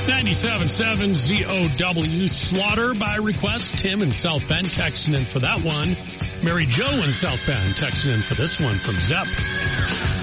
97.7 ZOW. Slaughter by request. Tim in South Bend texting in for that one. Mary Jo in South Bend texting in for this one from Zep.